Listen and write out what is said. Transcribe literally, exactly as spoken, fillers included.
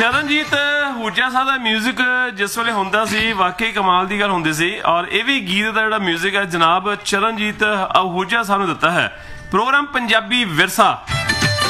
ਚਰਨਜੀਤ ਹੂਜਾ ਸਾਹਿਬ ਦਾ music ਜਿਸ ਵੇਲੇ ਹੁੰਦਾ ਸੀ ਵਾਕਈ ਕਮਾਲ ਦੀ ਗੱਲ ਹੁੰਦੀ ਸੀ। ਔਰ ਇਹ ਵੀ ਗੀਤ ਦਾ ਜਿਹੜਾ ਮਿਊਜ਼ਿਕ ਹੈ ਜਨਾਬ ਚਰਨਜੀਤ ਆਹੂਜਾ ਸਾਹਿਬ ਨੂੰ ਦਿੱਤਾ ਹੈ। ਪ੍ਰੋਗਰਾਮ ਪੰਜਾਬੀ ਵਿਰਸਾ